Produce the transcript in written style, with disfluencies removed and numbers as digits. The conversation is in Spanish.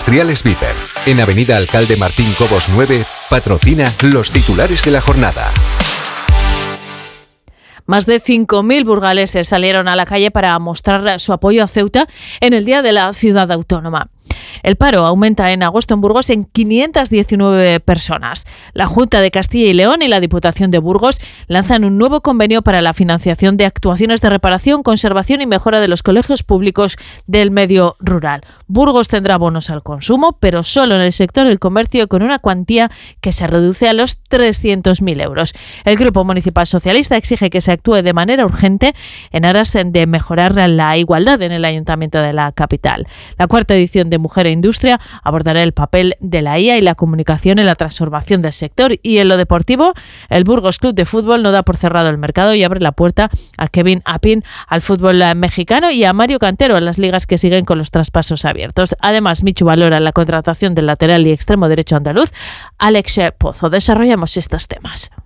Industriales Viper, en Avenida Alcalde Martín Cobos 9, patrocina los titulares de la jornada. Más de 5.000 burgaleses salieron a la calle para mostrar su apoyo a Ceuta en el Día de la Ciudad Autónoma. El paro aumenta en agosto en Burgos en 519 personas. La Junta de Castilla y León y la Diputación de Burgos lanzan un nuevo convenio para la financiación de actuaciones de reparación, conservación y mejora de los colegios públicos del medio rural. Burgos tendrá bonos al consumo, pero solo en el sector del comercio, con una cuantía que se reduce a los 300.000 euros. El Grupo Municipal Socialista exige que se actúe de manera urgente en aras de mejorar la igualdad en el Ayuntamiento de la capital. La cuarta edición de Mujer e Industria abordará el papel de la IA y la comunicación en la transformación del sector. Y en lo deportivo, el Burgos Club de Fútbol no da por cerrado el mercado y abre la puerta a Kevin Apin al fútbol mexicano y a Mario Cantero en las ligas que siguen con los traspasos abiertos. Además, Michu valora la contratación del lateral y extremo derecho andaluz Alex Pozo. Desarrollamos estos temas.